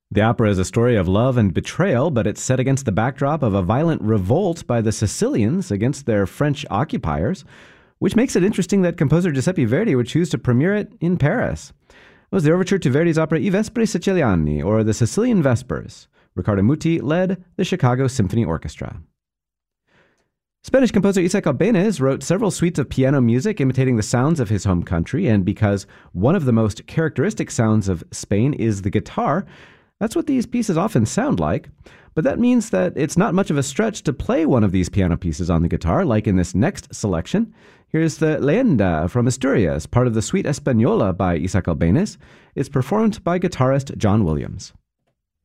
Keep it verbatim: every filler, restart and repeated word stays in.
The opera is a story of love and betrayal, but it's set against the backdrop of a violent revolt by the Sicilians against their French occupiers, which makes it interesting that composer Giuseppe Verdi would choose to premiere it in Paris. It was the overture to Verdi's opera I Vespri Siciliani, or The Sicilian Vespers. Riccardo Muti led the Chicago Symphony Orchestra. Spanish composer Isaac Albéniz wrote several suites of piano music imitating the sounds of his home country, and because one of the most characteristic sounds of Spain is the guitar, that's what these pieces often sound like. But that means that it's not much of a stretch to play one of these piano pieces on the guitar, like in this next selection. Here's the Leyenda from Asturias, part of the Suite Española by Isaac Albéniz. It's performed by guitarist John Williams.